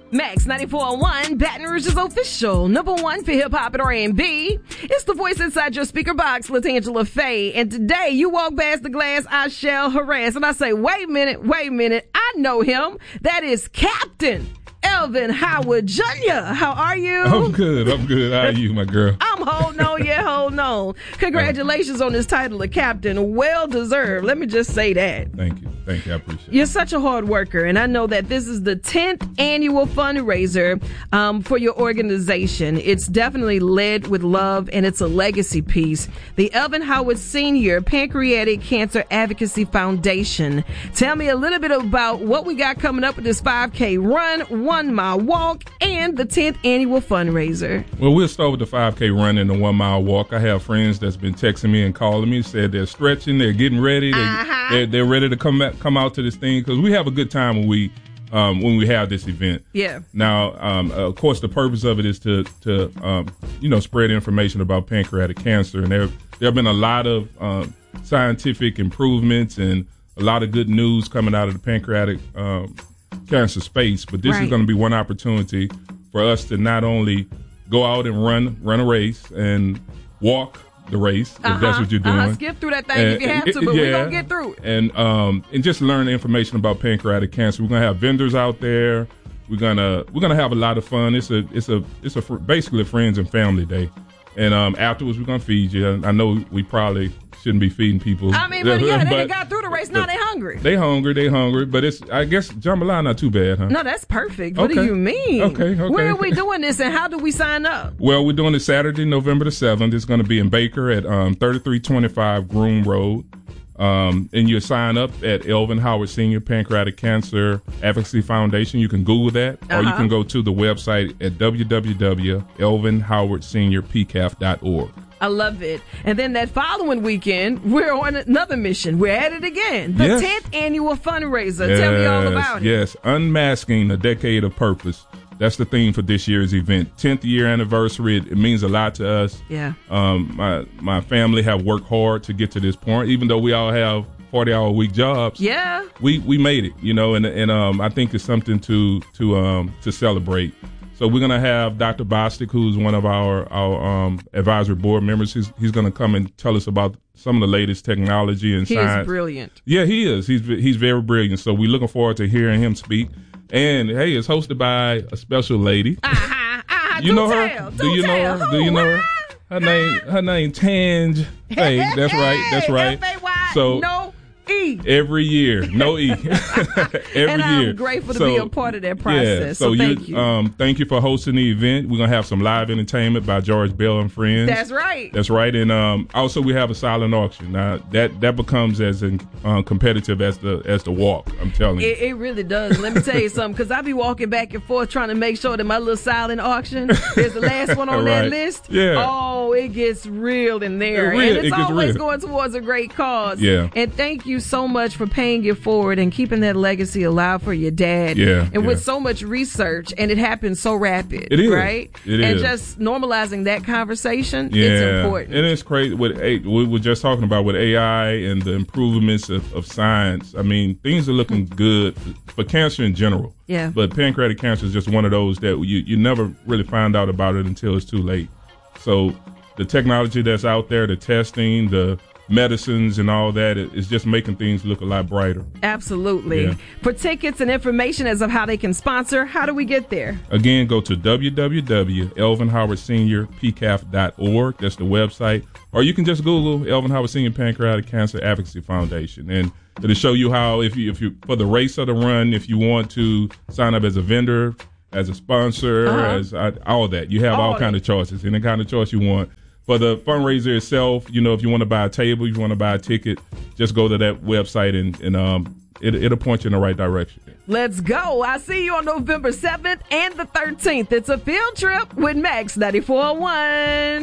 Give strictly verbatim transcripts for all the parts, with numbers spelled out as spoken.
Max ninety-four point one, Baton Rouge's official number one for hip-hop and R and B. It's the voice inside your speaker box, LaTangela Faye. And today, you walk past the glass, I shall harass. And I say, wait a minute, wait a minute. I know him. That is Captain Elvin Howard Junior How are you? I'm good. I'm good. How are you, my girl? I'm holding on. Yeah, holding on. Congratulations on this title of captain. Well deserved. Let me just say that. Thank you. Thank you. I appreciate it. You're such a hard worker, and I know that this is the tenth annual fundraiser um, for your organization. It's definitely led with love, and it's a legacy piece. The Elvin Howard Senior Pancreatic Cancer Advocacy Foundation. Tell me a little bit about what we got coming up with this five K run, one mile walk, and the tenth annual fundraiser. Well, we'll start with the five K run and the one mile walk. I have friends that's been texting me and calling me, said they're stretching, they're getting ready, they, uh-huh. they're, they're ready to come back, come out to this thing, because we have a good time when we um, when we have this event. Yeah. Now, um, of course, the purpose of it is to to um, you know spread information about pancreatic cancer, and there there have been a lot of um, scientific improvements and a lot of good news coming out of the pancreatic um, cancer space. But this right. is going to be one opportunity for us to not only go out and run run a race and walk the race, if uh-huh, that's what you're doing. Uh-huh. Skip through that thing and, if you have to, but yeah, we're going to get through it. And, um, and just learn information about pancreatic cancer. We're going to have vendors out there. We're going to we're gonna have a lot of fun. It's a it's a it's a basically a friends and family day. And um, afterwards, we're going to feed you. I know we probably shouldn't be feeding people. I mean, but yeah, they but, got through the race. Now they hungry. They hungry. They hungry. But it's, I guess, jambalaya not too bad, huh? No, that's perfect. What okay. do you mean? Okay, okay. Where are we doing this, and how do we sign up? Well, we're doing it Saturday, November the seventh. It's going to be in Baker at um, thirty-three twenty-five Groom Road. Um, and you sign up at Elvin Howard Senior Pancreatic Cancer Advocacy Foundation. You can Google that, uh-huh. or you can go to the website at w w w dot elvin howard senior p c a f dot org. I love it. And then that following weekend, we're on another mission. We're at it again. The yes. tenth annual fundraiser. Yes, Tell me all about it. Yes, Unmasking a Decade of Purpose. That's the theme for this year's event. tenth year anniversary. It, it means a lot to us. Yeah. Um, my my family have worked hard to get to this point, even though we all have forty hour a week jobs. Yeah. We we made it, you know, and and um I think it's something to to um to celebrate. So we're gonna have Doctor Bostic, who's one of our our um advisory board members. He's he's gonna come and tell us about some of the latest technology and he science. He is brilliant. Yeah, he is. He's he's very brilliant. So we're looking forward to hearing him speak. And hey, it's hosted by a special lady. Uh-huh, uh-huh. You know tell, her? Do, Do you know tell. her? Who? Do you know her? What? Her name her name Tange. Hey, that's right. That's right. F A Y, so no E. Every year, no E. Every and I'm year. grateful to so, be a part of that process. Yeah, so, so thank you, you. Um, thank you for hosting the event. We're gonna have some live entertainment by George Bell and Friends. That's right. That's right. And um, also we have a silent auction. Now that that becomes as in, uh, competitive as the as the walk. I'm telling you, it, it really does. Let me tell you something, because I be walking back and forth trying to make sure that my little silent auction is the last one on right. that list. Yeah. Oh, it gets real in there, it real, and it's it always real. going towards a great cause. Yeah. And thank you so much for paying it forward and keeping that legacy alive for your dad. Yeah. And yeah. with so much research, and it happens so rapid. It is right. It and is. just normalizing that conversation. Yeah. It's important. And it's crazy. With a, we were just talking about with A I and the improvements of, of science. I mean, things are looking good for cancer in general. Yeah. But pancreatic cancer is just one of those that you you never really find out about it until it's too late. So the technology that's out there, the testing, the medicines and all that, is just making things look a lot brighter. Absolutely. Yeah. For tickets and information as of how they can sponsor, how do we get there? Again, go to w w w dot elvin howard senior p c a f dot org. That's the website. Or you can just Google Elvin Howard Senior Pancreatic Cancer Advocacy Foundation, and it'll show you how, if you if you for the race or the run, if you want to sign up as a vendor, as a sponsor, uh-huh. as uh, all that, you have all, all kind of choices, any kind of choice you want. For the fundraiser itself, you know, if you want to buy a table, if you want to buy a ticket, just go to that website and, and um, it, it'll point you in the right direction. Let's go. I'll see you on November seventh and the thirteenth. It's a field trip with Max ninety-four point one.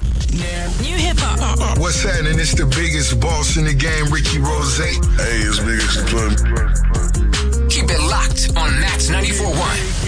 New hip hop. What's happening? It's the biggest boss in the game, Ricky Rose. Hey, it's biggest club. Keep it locked on Max ninety-four point one.